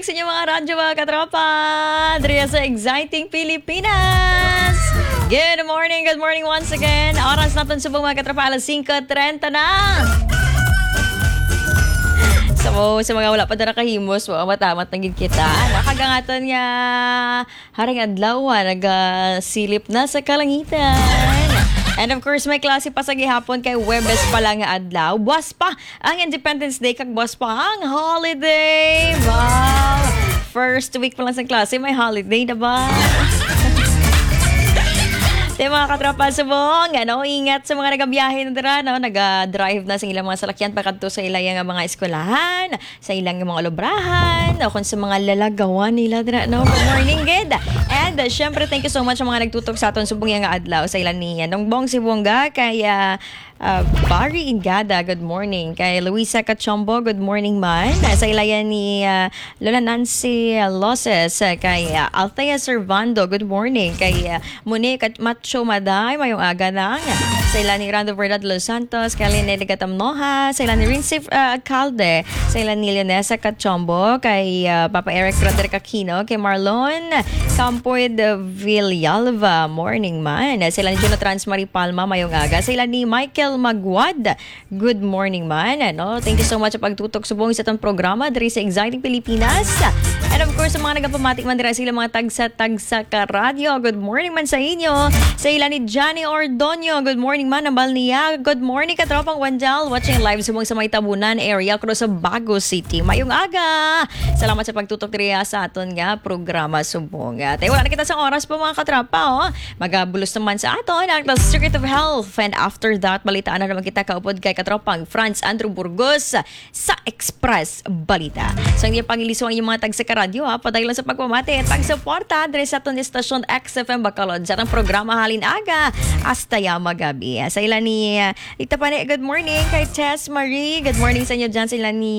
sa inyo mga radyo mga katropa. Dria sa Exciting Pilipinas. Good morning once again. Oras natin subong mga katropa, alas 5:30 na. Sa mga wala pa na nakahimos, matamat na gid kita. Nakagangatan nga haring adlaw, nagasilip na sa kalangitan. And of course, may klase pa sa gihapon kay Webes pa lang nga adlaw. Buwas pa ang Independence Day, kag buwas pa ang holiday. Wow! First week pa lang sa klase, may holiday na ba? Tayo mga katropa subong, ingat sa mga nagabiyahe na dira, nag-drive na sa ilang mga salakyan pakadto sa ilang mga eskwelahan, sa ilang mga olobrahan, kung sa mga lalagawan nila dira. Good morning, good. And syempre, thank you so much sa mga nagtutok sa aton subong nga adlaw sa ilang ni Nong Bong Sibonga, kay Barry Ingada, good morning. Kay Luisa Cachombo, good morning man. Sa ilayan ni Lola Nancy Loses, kay Althea Servando, good morning. Kay Monique at Macho Maday, mayong aga na. Sa ilan ni Rando Verdad Los Santos, kay Linel Gatamnoha, sa ilan ni Rinsif Calde, sa ilan ni Leonesa Cachombo, kay Papa Eric Roderick Aquino, kay Marlon Campoy de Villalva, morning man. Sa ilan ni Jonathan Marie Palma, mayong aga. Sa ilan ni Michael Magwad, good morning man. Thank you so much sa pagtutok subong sa itong programa diri sa Exciting Pilipinas. And of course, sa mga nagapamatik man dira sila mga tagsa-tagsa ka radyo, good morning man sa inyo. Sa ilan ni Johnny Ordonio, good morning man. Nambal niya, good morning katropang Wanjal, watching live subong sa may Tabunan area cross sa Bago City. Mayong aga. Salamat sa pagtutok diri sa aton nga programa subong. Tayo wala na kita sa oras po mga katropa. Magabulos naman sa aton ang The Secret of Health. And after that, balitaan na naman kita kaupod kay katropang Franz Andrew Burgos sa Express Balita. So hindi pangilisong yung mga tagsa ka radyo, padaylan sa pagpamati at pagsuporta diri sa aton estasyon XFM Bacolod sa atong programa halin aga hasta magabi. Sa ilan ni Lita Pane, good morning. Kay Tess Marie, good morning sa inyo dyan. Sa ilan ni